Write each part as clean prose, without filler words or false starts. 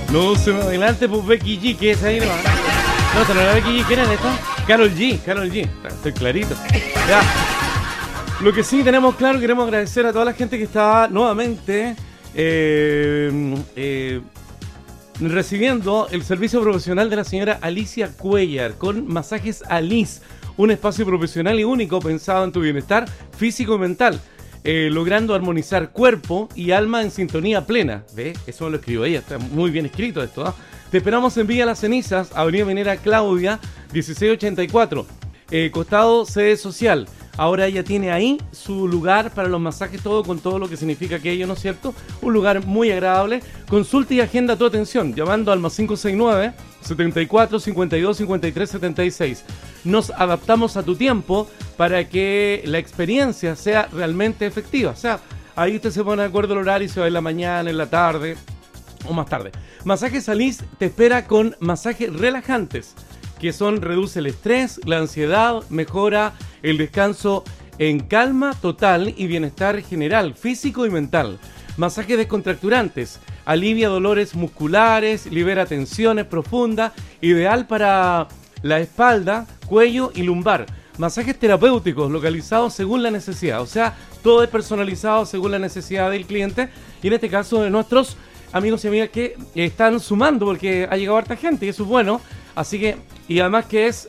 No se me adelante, pues Becky G, ¿qué es ahí nomás? No, esta no era Becky G, ¿quién era esta? Karol G. Estoy clarito. Ya. Lo que sí tenemos claro, queremos agradecer a toda la gente que está nuevamente recibiendo el servicio profesional de la señora Alicia Cuellar con Masajes Alice, un espacio profesional y único pensado en tu bienestar físico y mental, logrando armonizar cuerpo y alma en sintonía plena. ¿Ves? Eso lo escribió ella, está muy bien escrito esto, ¿eh? Te esperamos en Villa Las Cenizas, Avenida Minera Claudia, 1684, costado sede social. Ahora ella tiene ahí su lugar para los masajes, todo con todo lo que significa aquello, ¿no es cierto? Un lugar muy agradable. Consulta y agenda tu atención llamando al +569 74 52 53 76. Nos adaptamos a tu tiempo para que la experiencia sea realmente efectiva. O sea, ahí usted se pone de acuerdo el horario, se va en la mañana, en la tarde o más tarde. Masajes Alice te espera con masajes relajantes, que son reduce el estrés, la ansiedad, mejora el descanso en calma total y bienestar general, físico y mental. Masajes descontracturantes, alivia dolores musculares, libera tensiones profundas, ideal para la espalda, cuello y lumbar. Masajes terapéuticos localizados según la necesidad, o sea, todo es personalizado según la necesidad del cliente y en este caso de nuestros amigos y amigas que están sumando porque ha llegado harta gente y eso es bueno. Así que, y además que es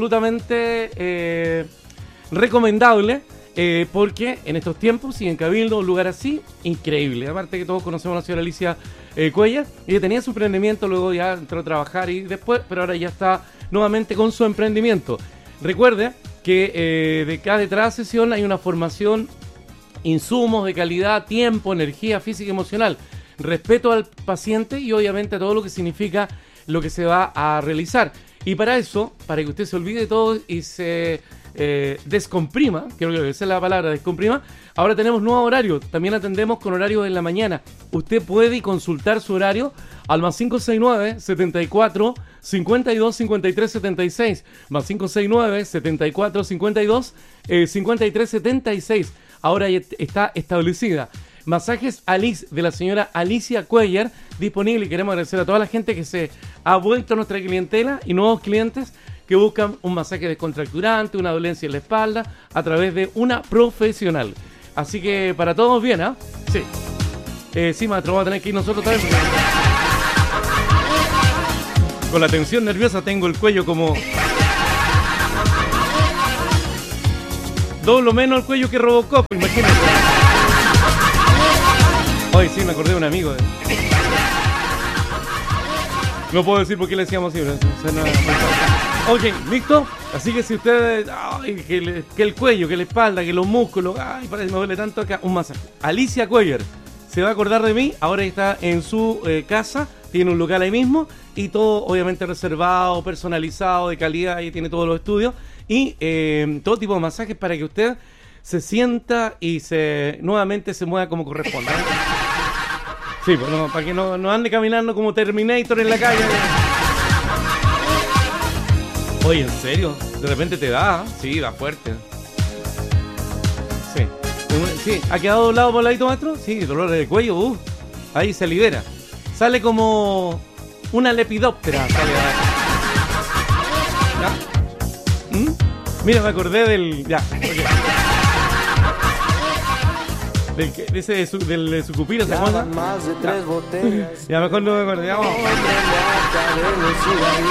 absolutamente recomendable porque en estos tiempos y en Cabildo, un lugar así, increíble. Aparte que todos conocemos a la señora Alicia Cuellar, ella tenía su emprendimiento, luego ya entró a trabajar y después, pero ahora ya está nuevamente con su emprendimiento. Recuerde que de cada detrás sesión hay una formación, insumos de calidad, tiempo, energía física y emocional, respeto al paciente y obviamente a todo lo que significa lo que se va a realizar. Y para eso, para que usted se olvide de todo y se descomprima, creo que esa es la palabra, descomprima, ahora tenemos nuevo horario, también atendemos con horario en la mañana. Usted puede consultar su horario al +569 74 52 53 76, +569 74 52 53 76. Ahora ya está establecida. Masajes Alice de la señora Alicia Cuellar disponible y queremos agradecer a toda la gente que se ha vuelto a nuestra clientela y nuevos clientes que buscan un masaje descontracturante, una dolencia en la espalda a través de una profesional. Así que para todos bien, ¿ah? ¿Eh? Sí. Sí, maestro, vamos a tener que ir nosotros también. Con la tensión nerviosa tengo el cuello como... Doblo menos el cuello que Robocop, imagínate. Hoy sí, me acordé de un amigo. No puedo decir por qué le decíamos así. Ok, ¿listo? Así que si ustedes... Ay, que el cuello, que la espalda, que los músculos... Ay, parece que me duele tanto acá. Un masaje. Alicia Cuellar se va a acordar de mí. Ahora está en su casa. Tiene un local ahí mismo. Y todo obviamente reservado, personalizado, de calidad. Y tiene todos los estudios. Y todo tipo de masajes para que usted se sienta y nuevamente se mueva como corresponde. Sí, pues no, para que no ande caminando como Terminator en la calle. Oye, ¿en serio? De repente te da, sí, da fuerte. Sí. Sí, ¿ha quedado doblado por el ladito, maestro? Sí, dolores de cuello, ahí se libera. Sale como una lepidóptera. Sale ¿ya? Mira, me acordé del... Ya, okay. Del Sucupira, ¿se acuerdan? Más de 3 botellas. Ya mejor no me acordé.